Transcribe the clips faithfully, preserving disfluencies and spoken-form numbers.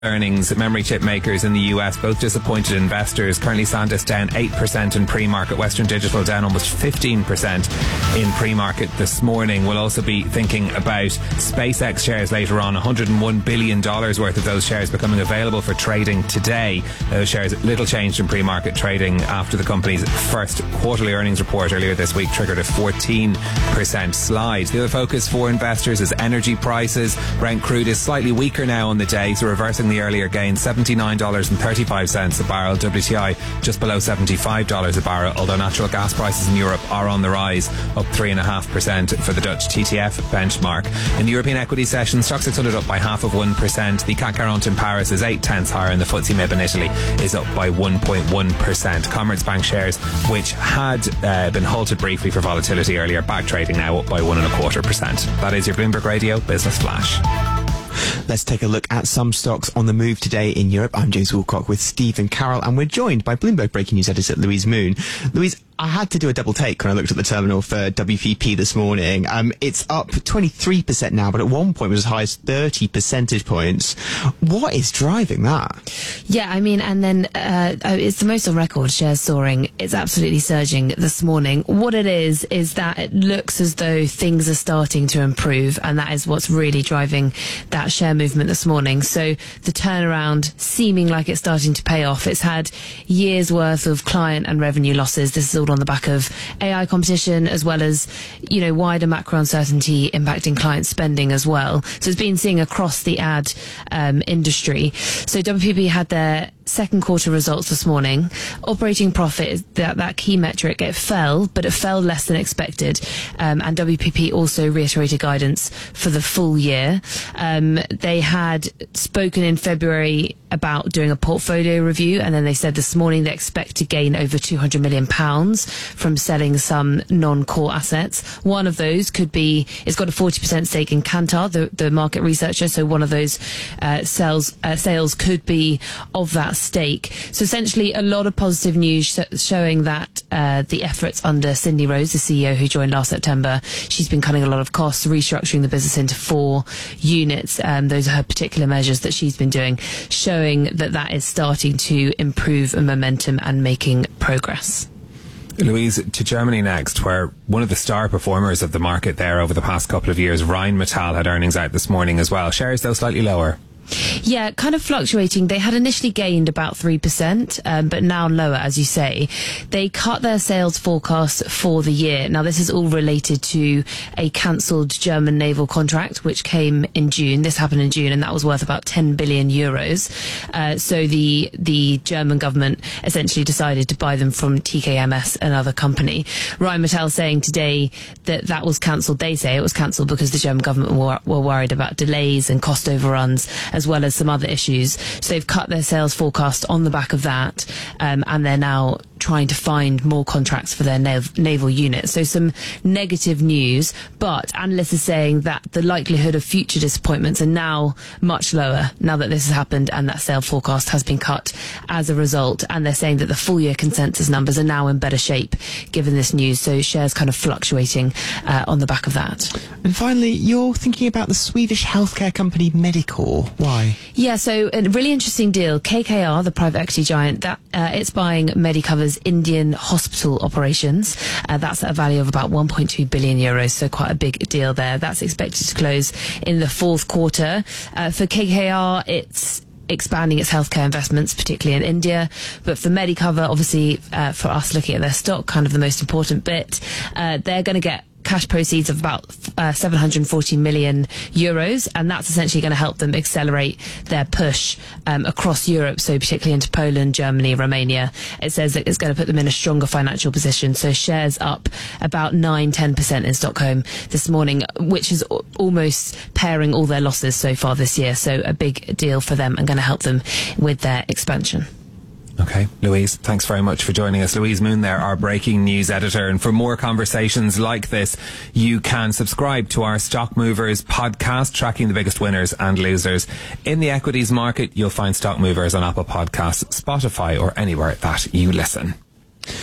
earnings. Memory chip makers in the U S both disappointed investors. Currently SanDisk down eight percent in pre-market. Western Digital down almost fifteen percent in pre-market this morning. We'll also be thinking about SpaceX shares later on. one hundred one billion dollars worth of those shares becoming available for trading today. Those shares little changed in pre-market trading after the company's first quarterly earnings report earlier this week triggered a fourteen percent slide. The other focus for investors is energy prices. Brent crude is slightly weaker now on the day, so reversing the earlier gain, seventy-nine dollars and thirty-five cents a barrel. W T I just below seventy-five dollars a barrel, although natural gas prices in Europe are on the rise, up three point five percent for the Dutch T T F benchmark. In the European equity session, Stoxx six hundred up by half of one percent. The C A C quarante in Paris is eight tenths higher, and the F T S E M I B in Italy is up by one point one percent. Commerzbank shares, which had uh, been halted briefly for volatility earlier, back trading now up by one and a quarter percent. That is your Bloomberg Radio Business Flash. Let's take a look at some stocks on the move today in Europe. I'm James Woolcock with Stephen Carroll, and we're joined by Bloomberg Breaking News editor Louise Moon. Louise, I had to do a double take when I looked at the terminal for W P P this morning. Um, it's up twenty-three percent now, but at one point it was as high as thirty percentage points. What is driving that? Yeah, I mean, and then uh, it's the most on record, shares soaring. It's absolutely surging this morning. What it is, is that it looks as though things are starting to improve, and that is what's really driving that share movement this morning. So the turnaround seeming like it's starting to pay off. It's had years worth of client and revenue losses. This is all on the back of A I competition, as well as, you know, wider macro uncertainty impacting client spending as well. So it's been seeing across the ad um, industry. So W P P had their second quarter results this morning. Operating profit is that, that key metric. It fell, but it fell less than expected. Um, and W P P also reiterated guidance for the full year. Um, they had spoken in February about doing a portfolio review, and then they said this morning they expect to gain over two hundred million pounds from selling some non-core assets. One of those could be, it's got a forty percent stake in Kantar, the, the market researcher, so one of those uh, sales, uh, sales could be of that stake. So essentially a lot of positive news sh- showing that uh, the efforts under Cindy Rose, the C E O who joined last September, she's been cutting a lot of costs, restructuring the business into four units. Um, those are her particular measures that she's been doing, showing that that is starting to improve momentum and making progress. Louise, to Germany next, where one of the star performers of the market there over the past couple of years, Rheinmetall, had earnings out this morning as well. Shares, though, slightly lower. Yeah, kind of fluctuating. They had initially gained about three percent, um, but now lower, as you say. They cut their sales forecast for the year. Now, this is all related to a cancelled German naval contract, which came in June. This happened in June, and that was worth about ten billion euros. Uh, so the the German government essentially decided to buy them from T K M S, another company. Rheinmetall saying today that that was cancelled. They say it was cancelled because the German government were, were worried about delays and cost overruns, as well as some other issues. So they've cut their sales forecast on the back of that, um, and they're now trying to find more contracts for their nav- naval unit. So some negative news, but analysts are saying that the likelihood of future disappointments are now much lower now that this has happened and that sale forecast has been cut as a result. And they're saying that the full year consensus numbers are now in better shape given this news. So shares kind of fluctuating uh, on the back of that. And finally, you're thinking about the Swedish healthcare company Medicor. Why? Yeah, so a really interesting deal. K K R, the private equity giant, that uh, it's buying Medicover's Indian hospital operations. Uh, that's at a value of about one point two billion euros, so quite a big deal there. That's expected to close in the fourth quarter. Uh, for K K R, it's expanding its healthcare investments, particularly in India. But for Medicover, obviously, uh, for us looking at their stock, kind of the most important bit, uh, they're going to get cash proceeds of about uh, seven hundred forty million euros, and that's essentially going to help them accelerate their push um, across Europe, so particularly into Poland, Germany, Romania. It says that it's going to put them in a stronger financial position. So shares up about nine to ten percent in Stockholm this morning, which is a- almost pairing all their losses so far this year. So a big deal for them and going to help them with their expansion. Okay, Louise, thanks very much for joining us. Louise Moon there, our breaking news editor. And for more conversations like this, you can subscribe to our Stock Movers podcast, tracking the biggest winners and losers in the equities market. You'll find Stock Movers on Apple Podcasts, Spotify, or anywhere that you listen.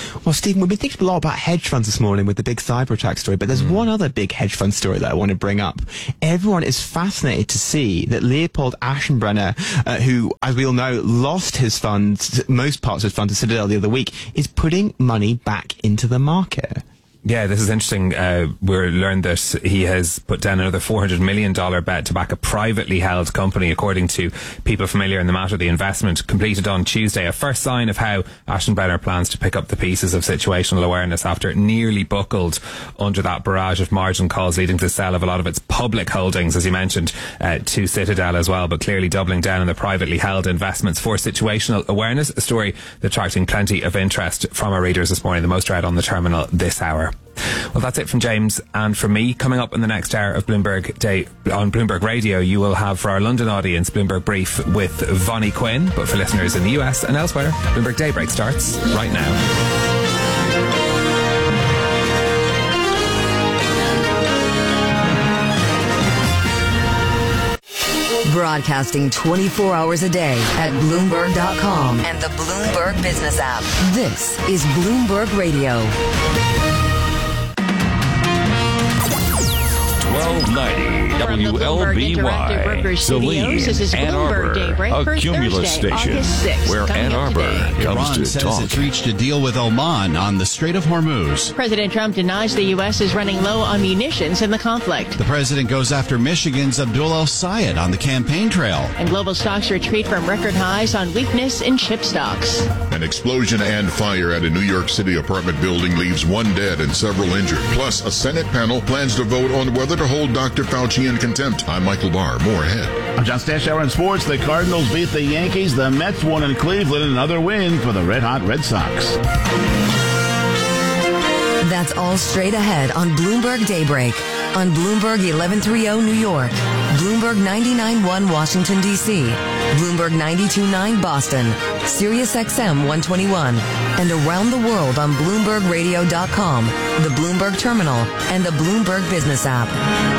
Well, Stephen, we've been thinking a lot about hedge funds this morning with the big cyber attack story, but there's mm. one other big hedge fund story that I want to bring up. Everyone is fascinated to see that Leopold Aschenbrenner, uh, who, as we all know, lost his funds, most parts of his fund to Citadel the other week, is putting money back into the market. Yeah, this is interesting. Uh, we learned that he has put down another four hundred million dollars bet to back a privately held company, according to people familiar in the matter. The investment completed on Tuesday, a first sign of how Aschenbrenner plans to pick up the pieces of situational awareness after it nearly buckled under that barrage of margin calls, leading to the sale of a lot of its public holdings, as you mentioned, uh, to Citadel as well, but clearly doubling down on the privately held investments for situational awareness, a story that's attracting plenty of interest from our readers this morning, the most read on the terminal this hour. Well, that's it from James and from me. Coming up in the next hour of Bloomberg Day on Bloomberg Radio, you will have for our London audience Bloomberg Brief with Vonnie Quinn, but for listeners in the U S and elsewhere, Bloomberg Daybreak starts right now. Broadcasting twenty-four hours a day at Bloomberg dot com and the Bloomberg Business app. This is Bloomberg Radio. twelve ninety W L B Y, Saline, Ann Arbor, a Cumulus station, where Ann Arbor comes to says talk. It's reached a deal with Oman on the Strait of Hormuz. President Trump denies the U S is running low on munitions in the conflict. The president goes after Michigan's Abdul El-Sayed on the campaign trail. And global stocks retreat from record highs on weakness in chip stocks. An explosion and fire at a New York City apartment building leaves one dead and several injured. Plus, a Senate panel plans to vote on whether to hold Doctor Fauci in contempt. I'm Michael Barr. More ahead. I'm John Stashower in sports. The Cardinals beat the Yankees. The Mets won in Cleveland. Another win for the Red Hot Red Sox. That's all straight ahead on Bloomberg Daybreak. On Bloomberg eleven thirty New York, Bloomberg ninety-nine point one Washington, D C, Bloomberg ninety-two point nine Boston, Sirius X M one twenty-one, and around the world on Bloomberg Radio dot com, the Bloomberg Terminal, and the Bloomberg Business app.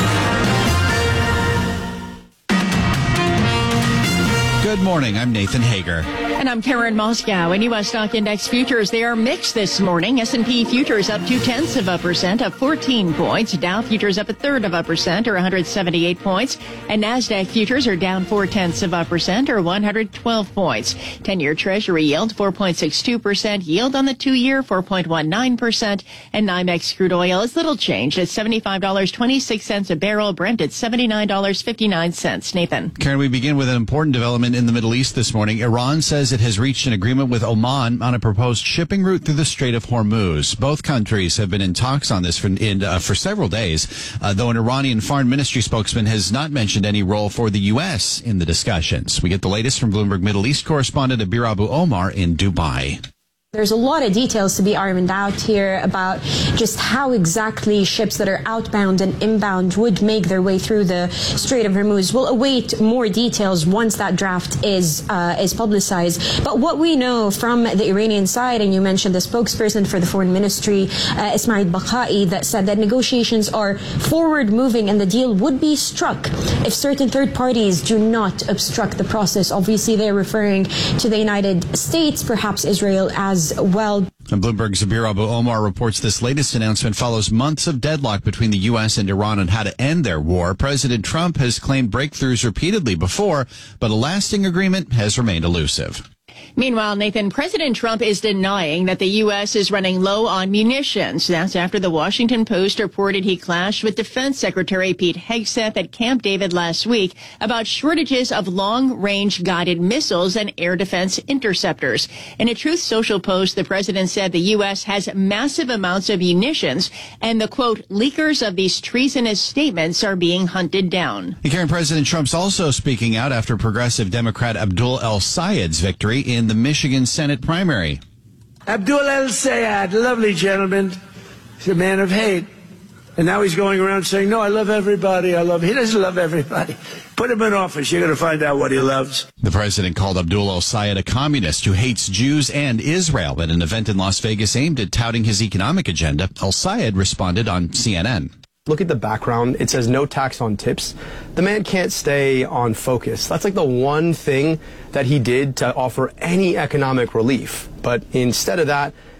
Good morning. I'm Nathan Hager. And I'm Karen Moscow. In U S stock index futures, they are mixed this morning. S and P futures up two-tenths of a percent, up fourteen points. Dow futures up a third of a percent, or one hundred seventy-eight points. And NASDAQ futures are down four-tenths of a percent, or one hundred twelve points. ten-year Treasury yield, four point six two percent. Yield on the two-year, four point one nine percent. And NYMEX crude oil is little changed at seventy-five dollars and twenty-six cents a barrel. Brent at seventy-nine dollars and fifty-nine cents. Nathan. Karen, we begin with an important development in the Middle East this morning. Iran says it has reached an agreement with Oman on a proposed shipping route through the Strait of Hormuz. Both countries have been in talks on this for, in, uh, for several days, uh, though an Iranian foreign ministry spokesman has not mentioned any role for the U S in the discussions. We get the latest from Bloomberg Middle East correspondent Abir Abu Omar in Dubai. There's a lot of details to be ironed out here about just how exactly ships that are outbound and inbound would make their way through the Strait of Hormuz. We'll await more details once that draft is uh, is publicized. But what we know from the Iranian side, and you mentioned the spokesperson for the foreign ministry, uh, Ismail Bakai, that said that negotiations are forward moving and the deal would be struck if certain third parties do not obstruct the process. Obviously, they're referring to the United States, perhaps Israel as well. And Bloomberg's Abir Abu Omar reports this latest announcement follows months of deadlock between the U S and Iran on how to end their war. President Trump has claimed breakthroughs repeatedly before, but a lasting agreement has remained elusive. Meanwhile, Nathan, President Trump is denying that the U S is running low on munitions. That's after the Washington Post reported he clashed with Defense Secretary Pete Hegseth at Camp David last week about shortages of long-range guided missiles and air defense interceptors. In a Truth Social post, the president said the U S has massive amounts of munitions and the, quote, leakers of these treasonous statements are being hunted down. Karen, President Trump's also speaking out after progressive Democrat Abdul El-Sayed's victory in the Michigan Senate primary. Abdul El-Sayed, lovely gentleman. He's a man of hate. And now he's going around saying, no, I love everybody. I love, he doesn't love everybody. Put him in office. You're going to find out what he loves. The president called Abdul El-Sayed a communist who hates Jews and Israel at an event in Las Vegas aimed at touting his economic agenda. El-Sayed responded on C N N. Look at the background. It says no tax on tips. The man can't stay on focus. That's like the one thing that he did to offer any economic relief. But instead of that,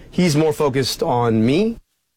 He's more focused on me.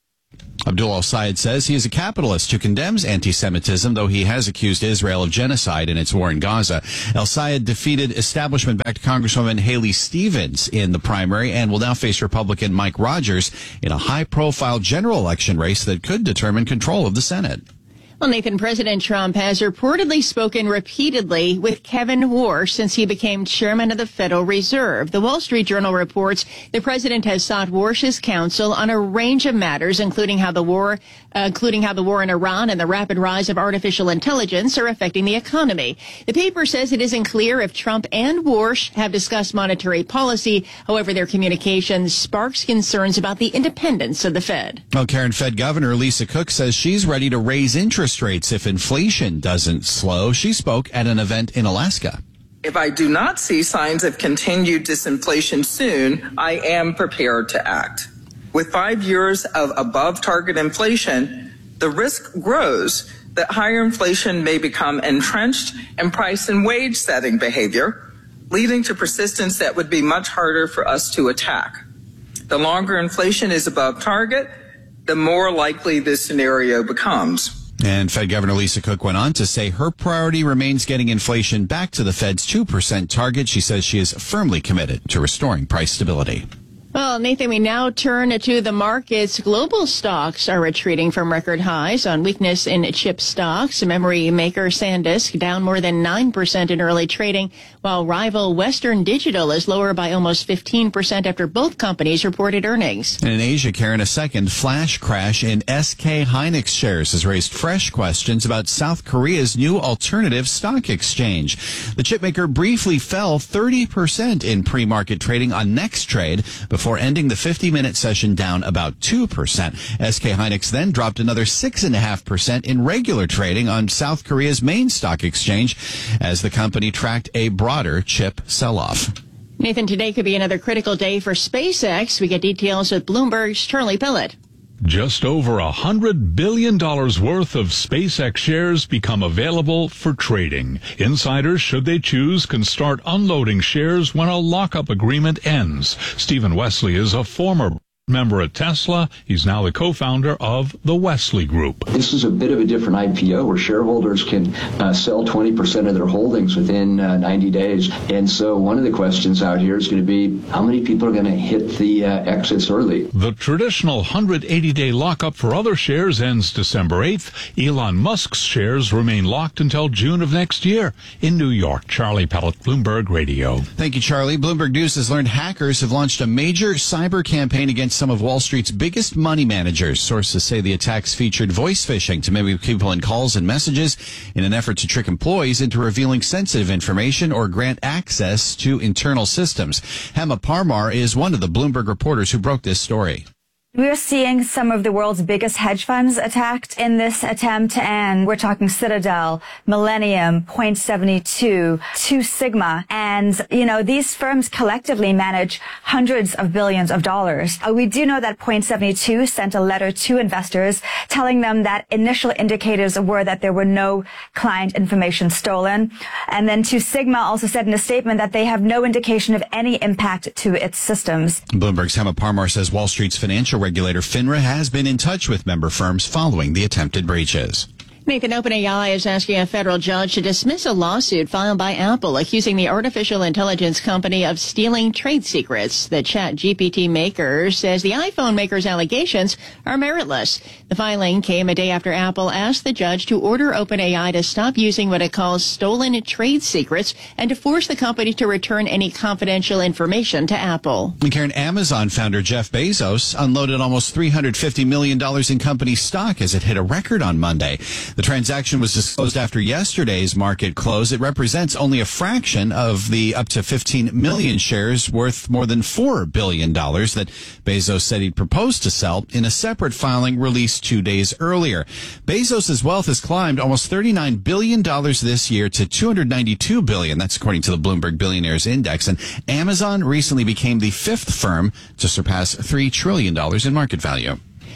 Abdul al-Sayed says he is a capitalist who condemns anti-Semitism, though he has accused Israel of genocide in its war in Gaza. El-Sayed defeated establishment-backed Congresswoman Haley Stevens in the primary and will now face Republican Mike Rogers in a high-profile general election race that could determine control of the Senate. Well, Nathan, President Trump has reportedly spoken repeatedly with Kevin Warsh since he became chairman of the Federal Reserve. The Wall Street Journal reports the president has sought Warsh's counsel on a range of matters, including how the war, uh, including how the war in Iran and the rapid rise of artificial intelligence are affecting the economy. The paper says it isn't clear if Trump and Warsh have discussed monetary policy. However, their communications sparks concerns about the independence of the Fed. Well, Karen, Fed Governor Lisa Cook says she's ready to raise interest rates if inflation doesn't slow. She spoke at an event in Alaska. If I do not see signs of continued disinflation soon, I am prepared to act. With five years of above target inflation, the risk grows that higher inflation may become entrenched in price and wage setting behavior, leading to persistence that would be much harder for us to attack. The longer inflation is above target, the more likely this scenario becomes. And Fed Governor Lisa Cook went on to say her priority remains getting inflation back to the Fed's two percent target. She says she is firmly committed to restoring price stability. Well, Nathan, we now turn to the markets. Global stocks are retreating from record highs on weakness in chip stocks. Memory maker SanDisk down more than nine percent in early trading, while rival Western Digital is lower by almost fifteen percent after both companies reported earnings. And in Asia, Karen, a second flash crash in S K Hynix shares has raised fresh questions about South Korea's new alternative stock exchange. The chipmaker briefly fell thirty percent in pre-market trading on NextTrade before before ending the fifty-minute session down about two percent. S K Hynix then dropped another six point five percent in regular trading on South Korea's main stock exchange as the company tracked a broader chip sell-off. Nathan, today could be another critical day for SpaceX. We get details with Bloomberg's Charlie Pellett. Just over a hundred billion dollars worth of SpaceX shares become available for trading. Insiders, should they choose, can start unloading shares when a lockup agreement ends. Stephen Wesley is a former member at Tesla. He's now the co-founder of the Wesley Group. This is a bit of a different I P O where shareholders can uh, sell twenty percent of their holdings within uh, ninety days. And so one of the questions out here is going to be how many people are going to hit the uh, exits early? The traditional one hundred eighty day lockup for other shares ends December eighth. Elon Musk's shares remain locked until June of next year. In New York, Charlie Pellett, Bloomberg Radio. Thank you, Charlie. Bloomberg News has learned hackers have launched a major cyber campaign against some of Wall Street's biggest money managers. Sources say the attacks featured voice phishing to mimic people in calls and messages in an effort to trick employees into revealing sensitive information or grant access to internal systems. Hema Parmar is one of the Bloomberg reporters who broke this story. We're seeing some of the world's biggest hedge funds attacked in this attempt, and we're talking Citadel, Millennium, Point seventy-two, Two Sigma, and, you know, these firms collectively manage hundreds of billions of dollars. Uh, we do know that Point seventy-two sent a letter to investors telling them that initial indicators were that there were no client information stolen. And then Two Sigma also said in a statement that they have no indication of any impact to its systems. Bloomberg's Hema Parmar says Wall Street's financial regulator FINRA has been in touch with member firms following the attempted breaches. Nathan, OpenAI is asking a federal judge to dismiss a lawsuit filed by Apple accusing the artificial intelligence company of stealing trade secrets. The ChatGPT maker says the iPhone maker's allegations are meritless. The filing came a day after Apple asked the judge to order OpenAI to stop using what it calls stolen trade secrets and to force the company to return any confidential information to Apple. And Karen, Amazon founder Jeff Bezos unloaded almost three hundred fifty million dollars in company stock as it hit a record on Monday. The transaction was disclosed after yesterday's market close. It represents only a fraction of the up to fifteen million shares worth more than four billion dollars that Bezos said he'd proposed to sell in a separate filing released two days earlier. Bezos' wealth has climbed almost thirty-nine billion dollars this year to two hundred ninety-two billion dollars. That's according to the Bloomberg Billionaires Index. And Amazon recently became the fifth firm to surpass three trillion dollars in market value.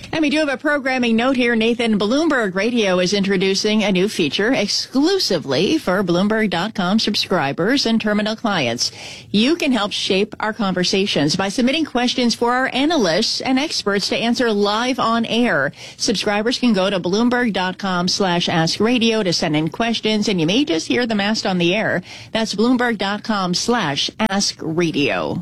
And we do have a programming note here, Nathan. Bloomberg Radio is introducing a new feature exclusively for Bloomberg dot com subscribers and terminal clients. You can help shape our conversations by submitting questions for our analysts and experts to answer live on air. Subscribers can go to Bloomberg dot com slash ask radio to send in questions, and you may just hear them asked on the air. That's Bloomberg dot com slash ask radio.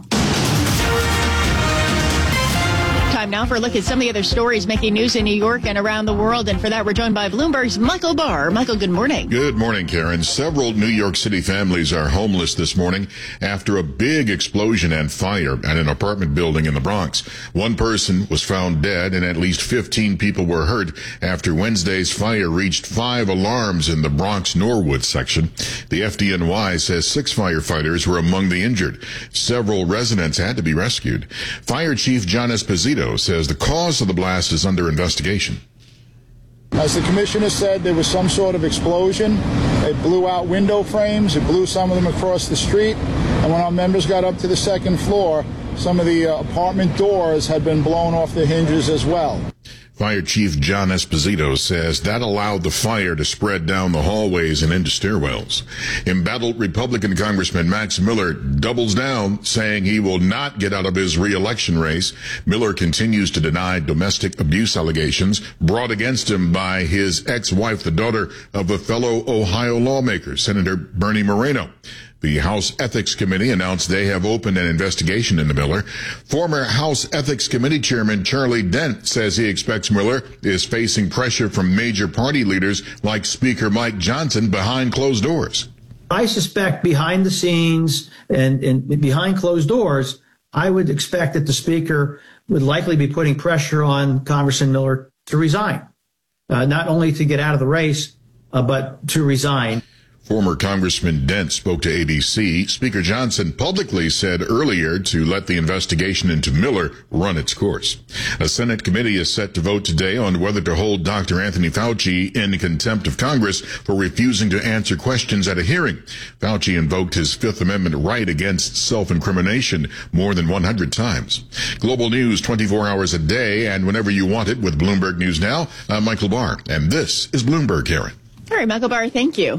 Time now for a look at some of the other stories making news in New York and around the world. And for that, we're joined by Bloomberg's Michael Barr. Michael, good morning. Good morning, Karen. Several New York City families are homeless this morning after a big explosion and fire at an apartment building in the Bronx. One person was found dead and at least fifteen people were hurt after Wednesday's fire reached five alarms in the Bronx Norwood section. The F D N Y says six firefighters were among the injured. Several residents had to be rescued. Fire Chief John Esposito says the cause of the blast is under investigation. As the commissioner said, there was some sort of explosion. It blew out window frames. It blew some of them across the street. And when our members got up to the second floor, some of the uh, apartment doors had been blown off the hinges as well. Fire Chief John Esposito says that allowed the fire to spread down the hallways and into stairwells. Embattled Republican Congressman Max Miller doubles down, saying he will not get out of his re-election race. Miller continues to deny domestic abuse allegations brought against him by his ex-wife, the daughter of a fellow Ohio lawmaker, Senator Bernie Moreno. The House Ethics Committee announced they have opened an investigation into Miller. Former House Ethics Committee Chairman Charlie Dent says he expects Miller is facing pressure from major party leaders like Speaker Mike Johnson behind closed doors. I suspect behind the scenes and, and behind closed doors, I would expect that the Speaker would likely be putting pressure on Congressman Miller to resign, uh, not only to get out of the race, uh, but to resign. Former Congressman Dent spoke to A B C. Speaker Johnson publicly said earlier to let the investigation into Miller run its course. A Senate committee is set to vote today on whether to hold Doctor Anthony Fauci in contempt of Congress for refusing to answer questions at a hearing. Fauci invoked his Fifth Amendment right against self-incrimination more than one hundred times. Global news twenty-four hours a day and whenever you want it with Bloomberg News Now. I'm Michael Barr, and this is Bloomberg, Karen. All right, Michael Barr, thank you.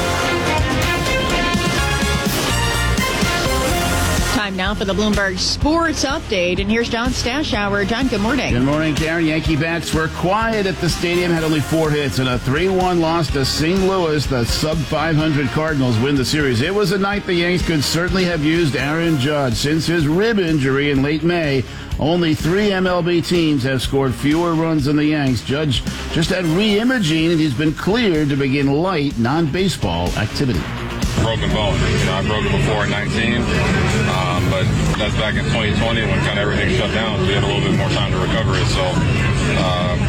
Time now for the Bloomberg Sports Update, and here's John Stashower. John, good morning. Good morning, Karen. Yankee bats were quiet at the stadium, had only four hits, and a three one loss to Saint Louis. The sub five hundred Cardinals win the series. It was a night the Yanks could certainly have used Aaron Judge. Since his rib injury in late May, only three M L B teams have scored fewer runs than the Yanks. Judge just had re-imaging, and he's been cleared to begin light non-baseball activity. Broken bone. You know, I broke it before in nineteen, um, but that's back in twenty twenty when kind of everything shut down. So we had a little bit more time to recover it. So um,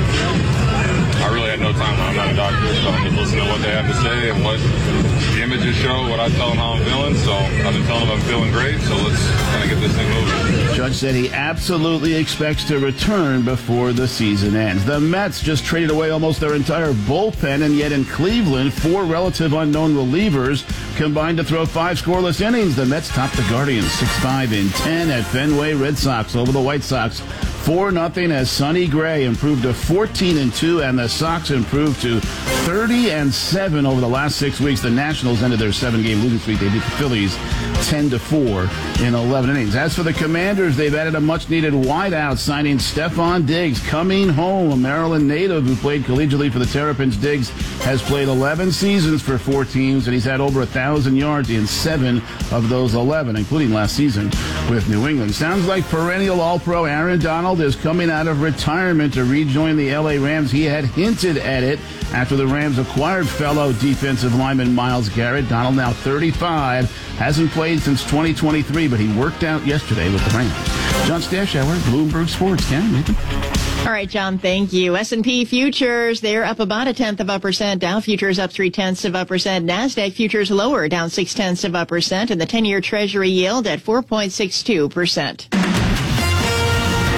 I really had no time. I'm not a doctor, so I'm just listening to what they have to say and what the images show, what I tell them how I'm feeling. So I've been telling them I'm feeling great. So let's kind of get this thing moving. Judge said he absolutely expects to return before the season ends. The Mets just traded away almost their entire bullpen, and yet in Cleveland, four relative unknown relievers combined to throw five scoreless innings. The Mets topped the Guardians six five in ten at Fenway. Red Sox over the White Sox four nothing as Sonny Gray improved to fourteen and two, and the Sox improved to thirty and seven over the last six weeks. The Nationals ended their seven-game losing streak. They beat the Phillies ten to four in eleven innings. As for the Commanders, they've added a much-needed wideout, signing Stephon Diggs, coming home, a Maryland native who played collegiately for the Terrapins. Diggs has played eleven seasons for four teams, and he's had over one thousand yards in seven of those eleven, including last season with New England. Sounds like perennial All-Pro Aaron Donald is coming out of retirement to rejoin the L A Rams. He had hinted at it after the Rams acquired fellow defensive lineman Myles Garrett. Donald, now thirty-five, hasn't played since twenty twenty-three, but he worked out yesterday with the Rams. John Stashower, Bloomberg Sports. Ken, Nathan. All right, John, thank you. S and P futures, they're up about a tenth of a percent. Dow futures up three-tenths of a percent. NASDAQ futures lower, down six-tenths of a percent. And the ten-year Treasury yield at four point six two percent.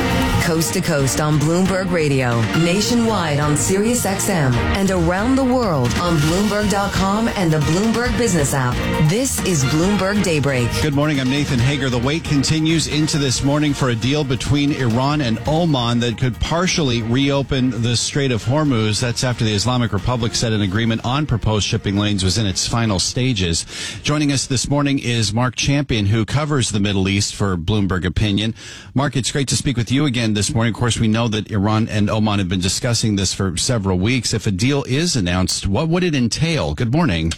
Coast to coast on Bloomberg Radio, nationwide on Sirius X M, and around the world on Bloomberg dot com and the Bloomberg Business app. This is Bloomberg Daybreak. Good morning. I'm Nathan Hager. The wait continues into this morning for a deal between Iran and Oman that could partially reopen the Strait of Hormuz. That's after the Islamic Republic said an agreement on proposed shipping lanes was in its final stages. Joining us this morning is Mark Champion, who covers the Middle East for Bloomberg Opinion. Mark, it's great to speak with you again this morning. Of course, we know that Iran and Oman have been discussing this for several weeks. If a deal is announced, what would it entail? Good morning.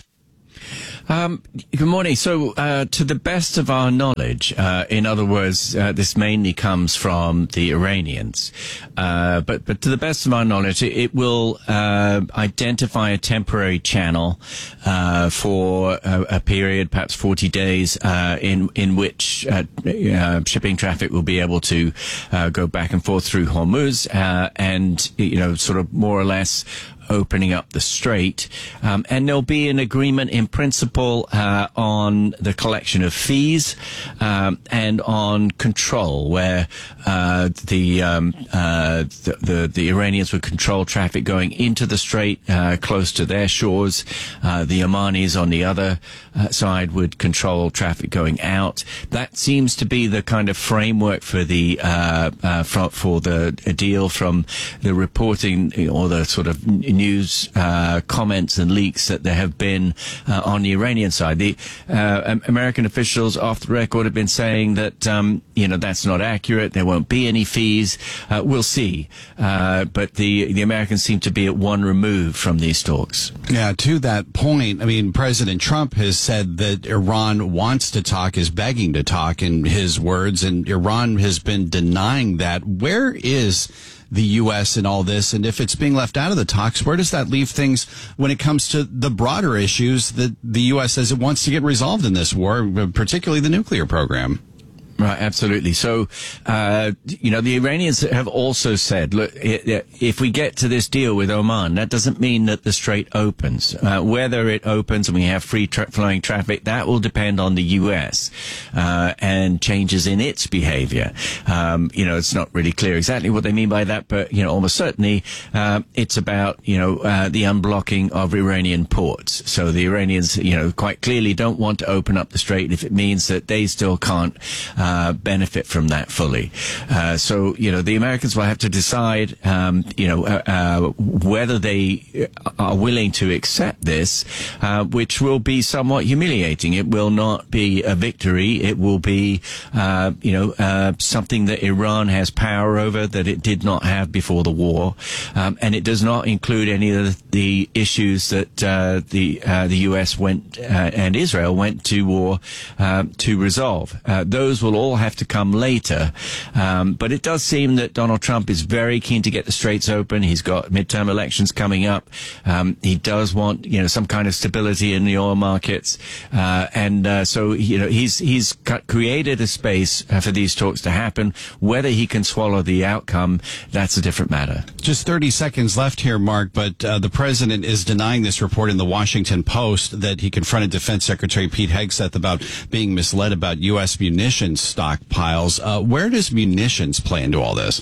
Um, good morning. So, uh, to the best of our knowledge, uh, in other words, uh, this mainly comes from the Iranians. Uh, but, but to the best of our knowledge, it, it will, uh, identify a temporary channel, uh, for a, a period, perhaps forty days, uh, in, in which, uh, uh, shipping traffic will be able to, uh, go back and forth through Hormuz, uh, and, you know, sort of more or less, opening up the strait, um, and there'll be an agreement in principle uh, on the collection of fees um, and on control, where uh, the, um, uh, the the the Iranians would control traffic going into the strait uh, close to their shores. Uh, the Omanis on the other uh, side would control traffic going out. That seems to be the kind of framework for the uh, uh, for, for the deal from the reporting or the sort of news uh, comments and leaks that there have been uh, on the Iranian side. The uh, American officials off the record have been saying that um, you know that's not accurate. There won't be any fees. Uh, we'll see. Uh, but the the Americans seem to be at one remove from these talks. Yeah, to that point, I mean, President Trump has said that Iran wants to talk, is begging to talk in his words, and Iran has been denying that. Where is the U S in all this, and if it's being left out of the talks, where does that leave things when it comes to the broader issues that the U S says it wants to get resolved in this war, particularly the nuclear program? Right, absolutely. So, uh, you know, the Iranians have also said, look, if we get to this deal with Oman, that doesn't mean that the strait opens. Uh, whether it opens and we have free tra- flowing traffic, that will depend on the U S uh, and changes in its behavior. Um, you know, it's not really clear exactly what they mean by that, but, you know, almost certainly uh, it's about, you know, uh, the unblocking of Iranian ports. So the Iranians, you know, quite clearly don't want to open up the strait if it means that they still can't Uh, benefit from that fully. Uh, so, you know, the Americans will have to decide, um, you know, uh, uh, whether they are willing to accept this, uh, which will be somewhat humiliating. It will not be a victory. It will be, uh, you know, uh, something that Iran has power over that it did not have before the war. Um, and it does not include any of the issues that uh, the uh, the U S went uh, and Israel went to war uh, to resolve. Uh, those will all have to come later. Um, but it does seem that Donald Trump is very keen to get the straits open. He's got midterm elections coming up. Um, he does want, you know, some kind of stability in the oil markets. Uh, and uh, so, you know, he's he's created a space uh, for these talks to happen. Whether he can swallow the outcome, that's a different matter. Just thirty seconds left here, Mark, but uh, the president is denying this report in the Washington Post that he confronted Defense Secretary Pete Hegseth about being misled about U S munitions stockpiles. Uh, where does munitions play into all this?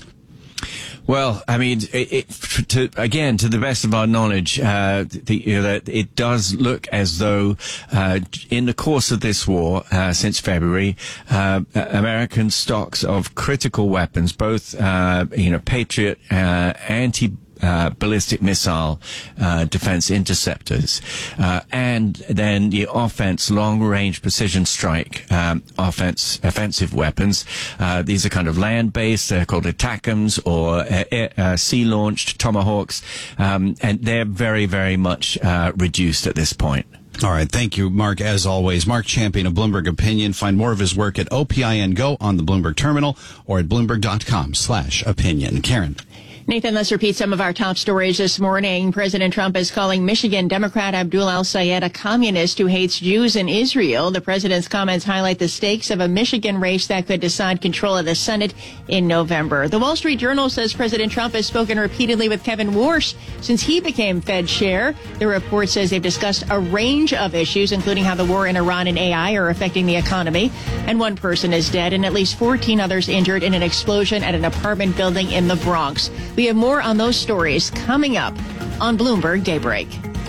Well, I mean, it, it, to, again, to the best of our knowledge, uh, the, you know, it does look as though uh, in the course of this war, uh, since February, uh, American stocks of critical weapons, both uh, you know, Patriot, uh, anti Uh, ballistic missile uh, defense interceptors, uh, and then the offense long-range precision strike um, offense offensive weapons. Uh, these are kind of land-based. They're called ATACMS or uh, uh, sea-launched Tomahawks, um, and they're very, very much uh, reduced at this point. All right. Thank you, Mark, as always. Mark Champion of Bloomberg Opinion. Find more of his work at O P I N Go on the Bloomberg Terminal or at Bloomberg dot com slash opinion. Karen. Nathan, let's repeat some of our top stories this morning. President Trump is calling Michigan Democrat Abdul El-Sayed a communist who hates Jews and Israel. The president's comments highlight the stakes of a Michigan race that could decide control of the Senate in November. The Wall Street Journal says President Trump has spoken repeatedly with Kevin Warsh since he became Fed chair. The report says they've discussed a range of issues, including how the war in Iran and A I are affecting the economy. And one person is dead and at least fourteen others injured in an explosion at an apartment building in the Bronx. We have more on those stories coming up on Bloomberg Daybreak.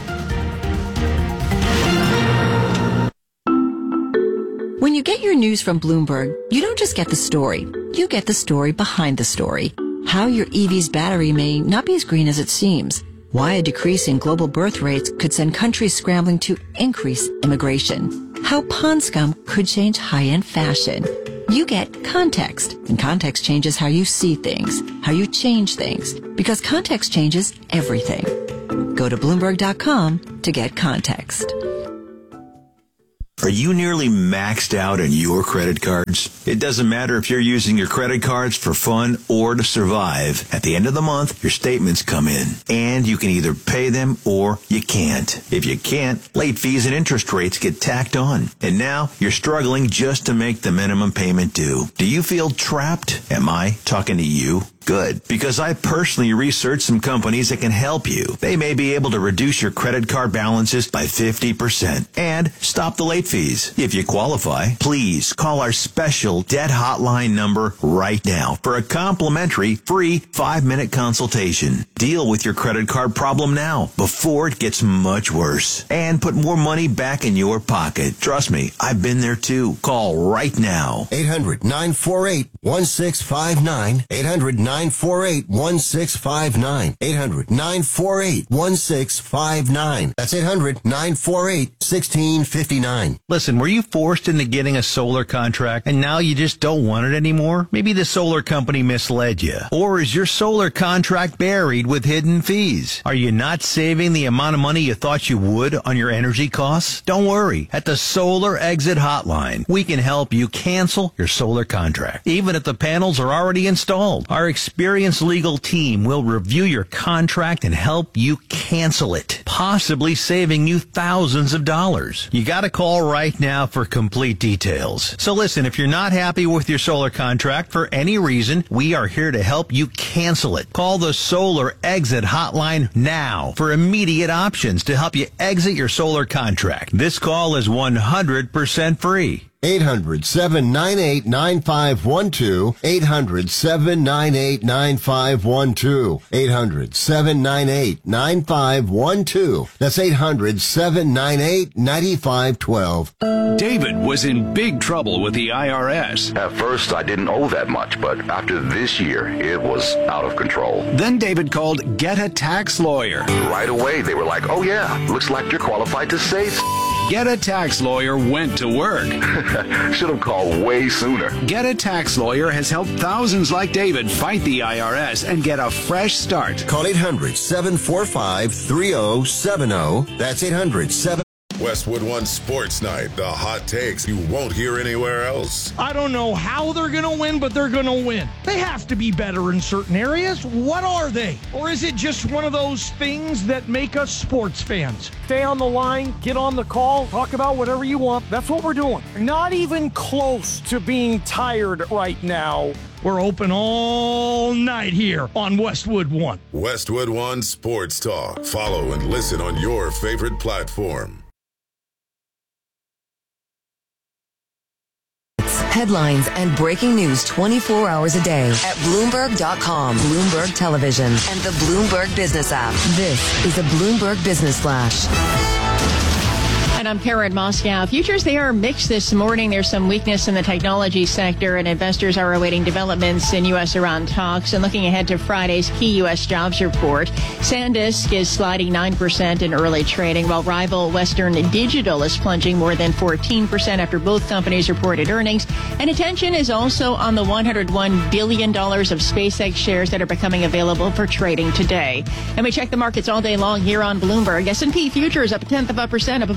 When you get your news from Bloomberg, you don't just get the story. You get the story behind the story. How your E V's battery may not be as green as it seems. Why a decrease in global birth rates could send countries scrambling to increase immigration. How pond scum could change high-end fashion. You get context, and context changes how you see things, how you change things, because context changes everything. Go to Bloomberg dot com to get context. Are you nearly maxed out on your credit cards? It doesn't matter if you're using your credit cards for fun or to survive. At the end of the month, your statements come in, and you can either pay them or you can't. If you can't, late fees and interest rates get tacked on. And now you're struggling just to make the minimum payment due. Do you feel trapped? Am I talking to you? Good, because I personally researched some companies that can help you. They may be able to reduce your credit card balances by fifty percent and stop the late fees. If you qualify, please call our special debt hotline number right now for a complimentary free five-minute consultation. Deal with your credit card problem now before it gets much worse and put more money back in your pocket. Trust me, I've been there too. Call right now. eight hundred nine four eight one six five nine. eight hundred nine four eight one six five nine. eight hundred nine four eight one six five nine. That's eight hundred nine four eight one six five nine. Listen, were you forced into getting a solar contract and now you just don't want it anymore? Maybe the solar company misled you. Or is your solar contract buried with hidden fees? Are you not saving the amount of money you thought you would on your energy costs? Don't worry. At the Solar Exit Hotline, we can help you cancel your solar contract, even if the panels are already installed. Our experienced legal team will review your contract and help you cancel it, possibly saving you thousands of dollars. You got to call right now for complete details. So listen, if you're not happy with your solar contract for any reason, we are here to help you cancel it. Call the Solar Exit Hotline now for immediate options to help you exit your solar contract. This call is one hundred percent free. eight hundred seven nine eight nine five one two. eight hundred seven nine eight nine five one two. eight hundred seven nine eight nine five one two. That's eight hundred seven nine eight nine five one two. David was in big trouble with the I R S. At first, I didn't owe that much, but after this year, it was out of control. Then David called Get a Tax Lawyer. Right away, they were like, oh yeah, looks like you're qualified to say Get a Tax Lawyer went to work. Should have called way sooner. Get a Tax Lawyer has helped thousands like David fight the I R S and get a fresh start. Call eight hundred seven four five three zero seven zero. That's eight hundred seven. Westwood One Sports Night, the hot takes you won't hear anywhere else. I don't know how they're going to win, but they're going to win. They have to be better in certain areas. What are they? Or is it just one of those things that make us sports fans? Stay on the line, get on the call, talk about whatever you want. That's what we're doing. Not even close to being tired right now. We're open all night here on Westwood One. Westwood One Sports Talk. Follow and listen on your favorite platform. Headlines and breaking news twenty-four hours a day at Bloomberg dot com, Bloomberg Television, and the Bloomberg Business app. This is a Bloomberg Business Flash. And I'm Karen Moscow. Futures, they are mixed this morning. There's some weakness in the technology sector, and investors are awaiting developments in U S Iran talks. And looking ahead to Friday's key U S jobs report, SanDisk is sliding nine percent in early trading, while rival Western Digital is plunging more than fourteen percent after both companies reported earnings. And attention is also on the one hundred one billion dollars of SpaceX shares that are becoming available for trading today. And we check the markets all day long here on Bloomberg. S and P futures up a tenth of a percent, up about eleven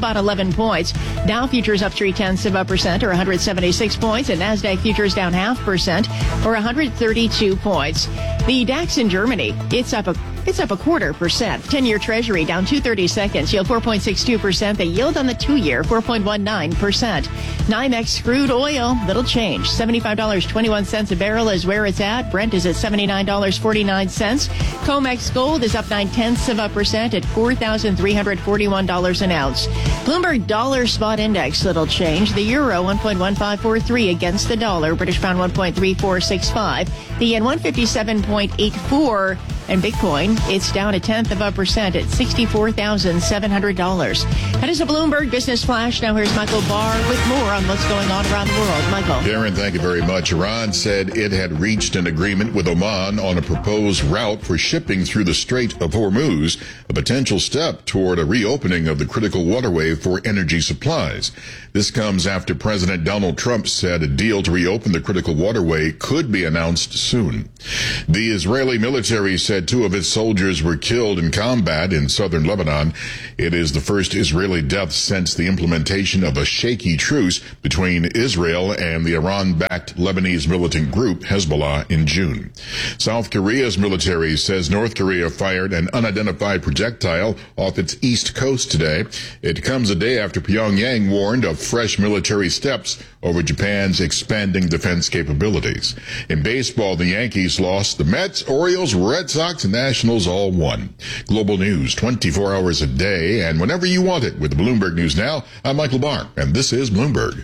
seven points. Dow futures up three tenths of a percent or one hundred seventy-six points, and Nasdaq futures down half percent or one hundred thirty-two points. The DAX in Germany, it's up a It's up a quarter percent. ten-year Treasury down two thirty-seconds, yield four point six two percent. The yield on the two-year, four point one nine percent. NYMEX crude oil, little change. seventy-five dollars and twenty-one cents a barrel is where it's at. Brent is at seventy-nine dollars and forty-nine cents. COMEX gold is up nine tenths of a percent at four thousand three hundred forty-one dollars an ounce. Bloomberg dollar spot index, little change. The euro, one point one five four three against the dollar. British pound, one point three four six five. The yen, one fifty-seven point eight four. And Bitcoin, it's down a tenth of a percent at sixty-four thousand seven hundred dollars. That is a Bloomberg Business Flash. Now here's Michael Barr with more on what's going on around the world. Michael. Darren, thank you very much. Iran said it had reached an agreement with Oman on a proposed route for shipping through the Strait of Hormuz, a potential step toward a reopening of the critical waterway for energy supplies. This comes after President Donald Trump said a deal to reopen the critical waterway could be announced soon. The Israeli military said two of its soldiers were killed in combat in southern Lebanon. It is the first Israeli death since the implementation of a shaky truce between Israel and the Iran-backed Lebanese militant group Hezbollah in June. South Korea's military says North Korea fired an unidentified projectile off its east coast today. It comes a day after Pyongyang warned of fresh military steps over Japan's expanding defense capabilities. In baseball, the Yankees lost. The Mets, Orioles, Red Sox, and Nationals all won. Global news twenty-four hours a day and whenever you want it with Bloomberg News Now. I'm Michael Barr, and this is Bloomberg.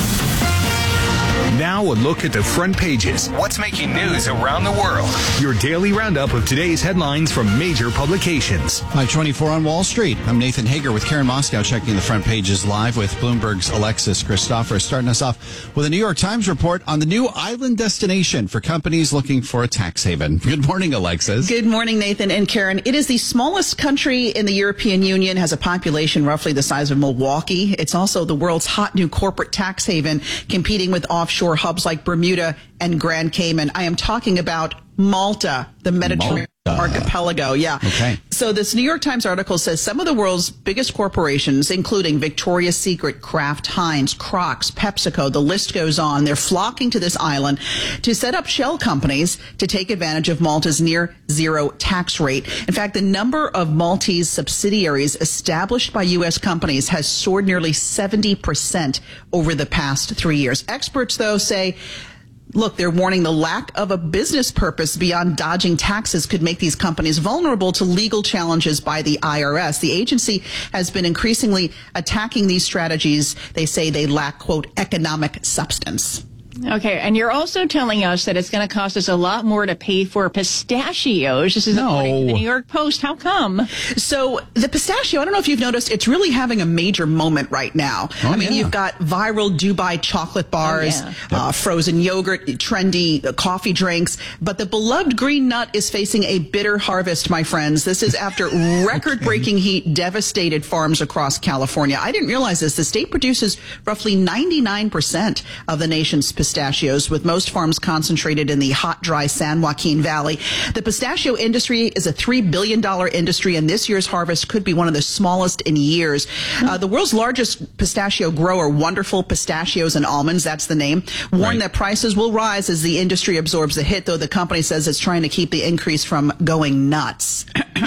Now a look at the front pages. What's making news around the world? Your daily roundup of today's headlines from major publications. five twenty-four on Wall Street. I'm Nathan Hager with Karen Moscow checking the front pages live with Bloomberg's Alexis Christopher. Starting us off with a New York Times report on the new island destination for companies looking for a tax haven. Good morning, Alexis. Good morning, Nathan and Karen. It is the smallest country in the European Union, has a population roughly the size of Milwaukee. It's also the world's hot new corporate tax haven, competing with offshore hubs like Bermuda and Grand Cayman. I am talking about Malta, the Mediterranean Malta. archipelago. Yeah. Okay. So this New York Times article says some of the world's biggest corporations, including Victoria's Secret, Kraft Heinz, Crocs, PepsiCo, the list goes on. They're flocking to this island to set up shell companies to take advantage of Malta's near zero tax rate. In fact, the number of Maltese subsidiaries established by U S companies has soared nearly seventy percent over the past three years. Experts, though, say, look, they're warning the lack of a business purpose beyond dodging taxes could make these companies vulnerable to legal challenges by the I R S. The agency has been increasingly attacking these strategies. They say they lack, quote, economic substance. Okay, and you're also telling us that it's going to cost us a lot more to pay for pistachios. This is no. according to the New York Post. How come? So the pistachio, I don't know if you've noticed, it's really having a major moment right now. Oh, I mean, yeah. you've got viral Dubai chocolate bars, oh, yeah. uh, frozen yogurt, trendy uh, coffee drinks, but the beloved green nut is facing a bitter harvest, my friends. This is after record-breaking heat devastated farms across California. I didn't realize this. The state produces roughly ninety-nine percent of the nation's pistachios. pistachios, with most farms concentrated in the hot, dry San Joaquin Valley. The pistachio industry is a three billion dollars industry, and this year's harvest could be one of the smallest in years. Uh, the world's largest pistachio grower, Wonderful Pistachios and Almonds, that's the name, warned right. that prices will rise as the industry absorbs the hit, though the company says it's trying to keep the increase from going nuts.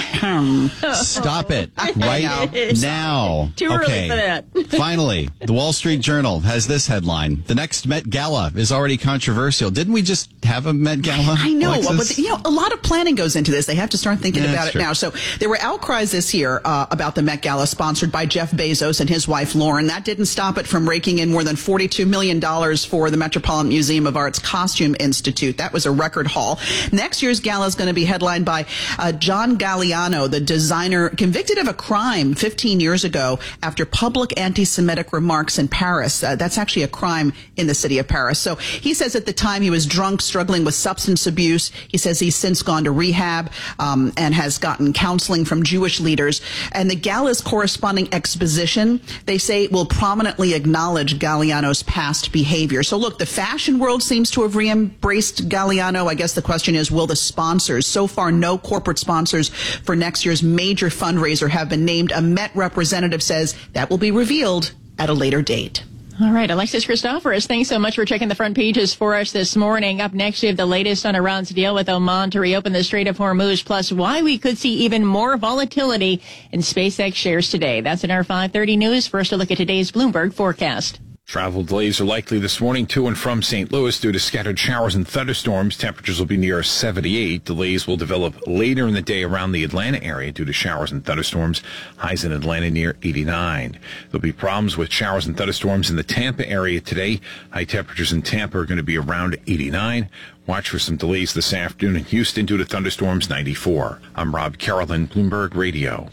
Stop it right now. Too early okay. for that. Finally, the Wall Street Journal has this headline. The next Met Gala is already controversial. Didn't we just have a Met Gala? I know, Alexis? but you know, a lot of planning goes into this. They have to start thinking Yeah, about it true. now. So there were outcries this year uh, about the Met Gala sponsored by Jeff Bezos and his wife Lauren. That didn't stop it from raking in more than forty-two million dollars for the Metropolitan Museum of Art's Costume Institute. That was a record haul. Next year's gala is going to be headlined by uh, John Galliano, the designer convicted of a crime fifteen years ago after public anti-Semitic remarks in Paris. Uh, that's actually a crime in the city of Paris. So he says at the time he was drunk, struggling with substance abuse. He says he's since gone to rehab um, and has gotten counseling from Jewish leaders. And the gala's corresponding exposition, they say, will prominently acknowledge Galliano's past behavior. So look, the fashion world seems to have re-embraced Galliano. I guess the question is, will the sponsors? So far, no corporate sponsors for next year's major fundraiser have been named. A Met representative says that will be revealed at a later date. All right, Alexis Christoforous, thanks so much for checking the front pages for us this morning. Up next, we have the latest on Iran's deal with Oman to reopen the Strait of Hormuz, plus why we could see even more volatility in SpaceX shares today. That's in our five thirty news. First, a look at today's Bloomberg forecast. Travel delays are likely this morning to and from Saint Louis due to scattered showers and thunderstorms. Temperatures will be near seventy-eight. Delays will develop later in the day around the Atlanta area due to showers and thunderstorms. Highs in Atlanta near eighty-nine. There'll be problems with showers and thunderstorms in the Tampa area today. High temperatures in Tampa are going to be around eighty-nine. Watch for some delays this afternoon in Houston due to thunderstorms, ninety-four. I'm Rob Carolyn, Bloomberg Radio.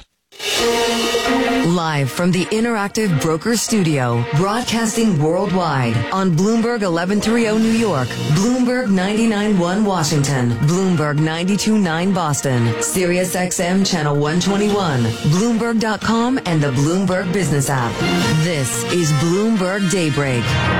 Live from the Interactive Broker Studio, broadcasting worldwide on Bloomberg eleven thirty New York, Bloomberg ninety-nine point one Washington, Bloomberg ninety-two point nine Boston, Sirius X M Channel one twenty-one, Bloomberg dot com, and the Bloomberg Business app. This is Bloomberg Daybreak.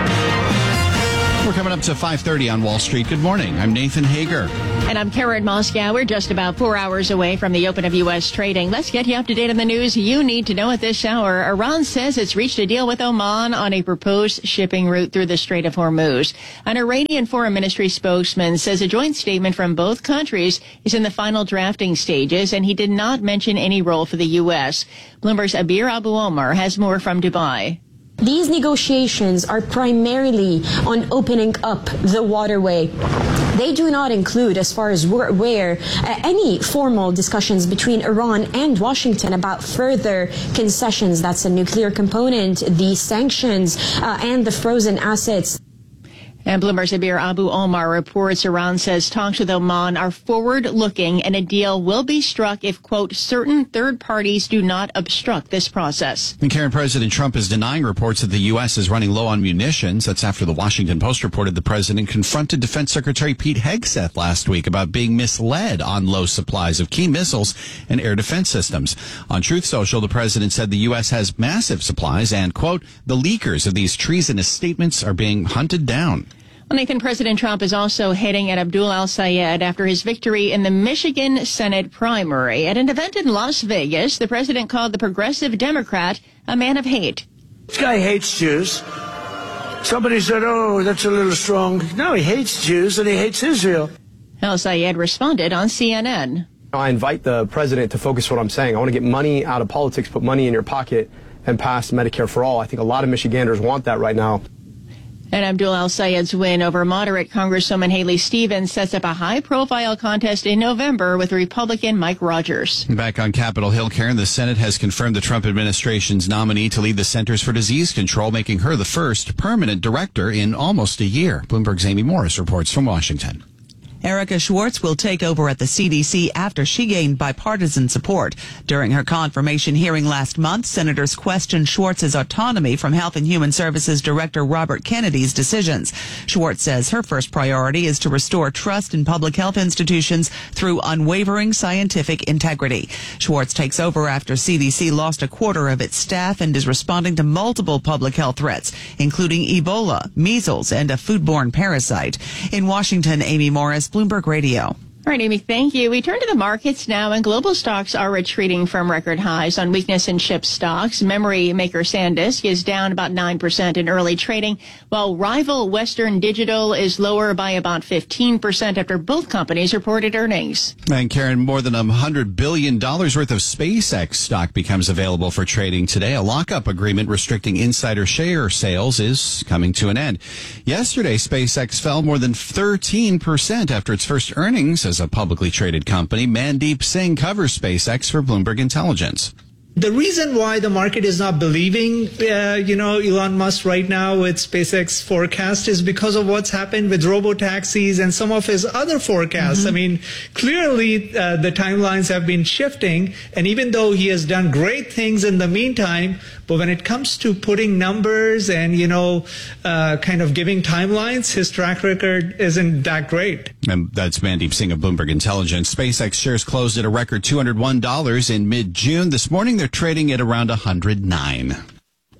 We're coming up to five thirty on Wall Street. Good morning. I'm Nathan Hager. And I'm Karen Moscow. We're just about four hours away from the open of U S trading. Let's get you up to date on the news you need to know at this hour. Iran says it's reached a deal with Oman on a proposed shipping route through the Strait of Hormuz. An Iranian Foreign Ministry spokesman says a joint statement from both countries is in the final drafting stages, and he did not mention any role for the U S. Bloomberg's Abir Abu Omar has more from Dubai. These negotiations are primarily on opening up the waterway. They do not include, as far as we're aware, uh, any formal discussions between Iran and Washington about further concessions. That's a nuclear component, the sanctions, uh, and the frozen assets. And Bloomberg's Abir Abu Omar reports Iran says talks with Oman are forward-looking and a deal will be struck if, quote, certain third parties do not obstruct this process. And Karen, President Trump is denying reports that the U S is running low on munitions. That's after the Washington Post reported the president confronted Defense Secretary Pete Hegseth last week about being misled on low supplies of key missiles and air defense systems. On Truth Social, the president said the U S has massive supplies and, quote, the leakers of these treasonous statements are being hunted down. Well, Nathan, President Trump is also heading at Abdul al-Sayed after his victory in the Michigan Senate primary. At an event in Las Vegas, the president called the progressive Democrat a man of hate. This guy hates Jews. Somebody said, oh, that's a little strong. No, he hates Jews and he hates Israel. Al-Sayed responded on C N N. I invite the president to focus what I'm saying. I want to get money out of politics, put money in your pocket, and pass Medicare for all. I think a lot of Michiganders want that right now. And Abdul al-Sayed's win over moderate Congresswoman Haley Stevens sets up a high-profile contest in November with Republican Mike Rogers. Back on Capitol Hill, Karen, the Senate has confirmed the Trump administration's nominee to lead the Centers for Disease Control, making her the first permanent director in almost a year. Bloomberg's Amy Morris reports from Washington. Erica Schwartz will take over at the C D C after she gained bipartisan support. During her confirmation hearing last month, senators questioned Schwartz's autonomy from Health and Human Services Director Robert Kennedy's decisions. Schwartz says her first priority is to restore trust in public health institutions through unwavering scientific integrity. Schwartz takes over after C D C lost a quarter of its staff and is responding to multiple public health threats, including Ebola, measles, and a foodborne parasite. In Washington, Amy Morris, Bloomberg Radio. All right, Amy, thank you. We turn to the markets now, and global stocks are retreating from record highs on weakness in chip stocks. Memory maker SanDisk is down about nine percent in early trading, while rival Western Digital is lower by about fifteen percent after both companies reported earnings. And Karen, more than one hundred billion dollars worth of SpaceX stock becomes available for trading today. A lockup agreement restricting insider share sales is coming to an end. Yesterday, SpaceX fell more than thirteen percent after its first earnings as a publicly traded company. Mandeep Singh covers SpaceX for Bloomberg Intelligence. The reason why the market is not believing, uh, you know, Elon Musk right now with SpaceX forecast is because of what's happened with robotaxis and some of his other forecasts. Mm-hmm. I mean, clearly uh, the timelines have been shifting, and even though he has done great things in the meantime, but when it comes to putting numbers and, you know, uh, kind of giving timelines, his track record isn't that great. And that's Mandeep Singh of Bloomberg Intelligence. SpaceX shares closed at a record two hundred one dollars in mid-June. This morning, they're trading at around one hundred nine dollars.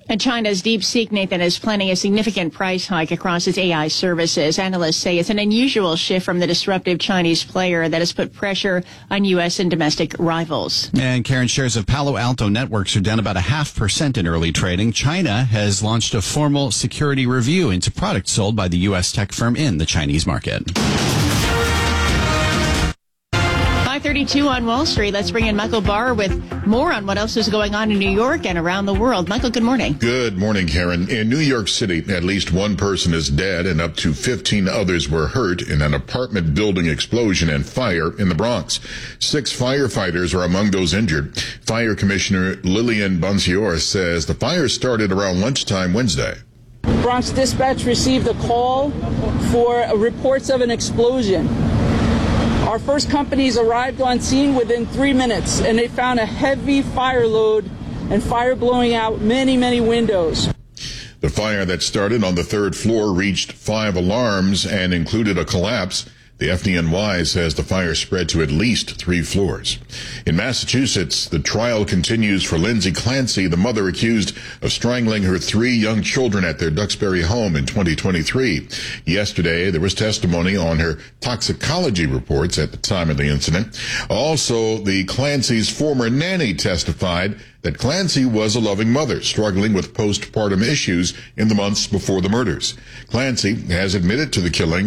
And China's DeepSeek, Nathan, is planning a significant price hike across its A I services. Analysts say it's an unusual shift from the disruptive Chinese player that has put pressure on U S and domestic rivals. And Karen, shares of Palo Alto Networks are down about a half percent in early trading. China has launched a formal security review into products sold by the U S tech firm in the Chinese market. five thirty-two on Wall Street. Let's bring in Michael Barr with more on what else is going on in New York and around the world. Michael, good morning. Good morning, Karen. In New York City, at least one person is dead and up to fifteen others were hurt in an apartment building explosion and fire in the Bronx. Six firefighters are among those injured. Fire Commissioner Lillian Bonsior says the fire started around lunchtime Wednesday. Bronx Dispatch received a call for reports of an explosion. Our first companies arrived on scene within three minutes, and they found a heavy fire load and fire blowing out many, many windows. The fire that started on the third floor reached five alarms and included a collapse. The F D N Y says the fire spread to at least three floors. In Massachusetts, the trial continues for Lindsay Clancy, the mother accused of strangling her three young children at their Duxbury home in twenty twenty-three. Yesterday, there was testimony on her toxicology reports at the time of the incident. Also, the Clancy's former nanny testified that Clancy was a loving mother struggling with postpartum issues in the months before the murders. Clancy has admitted to the killing.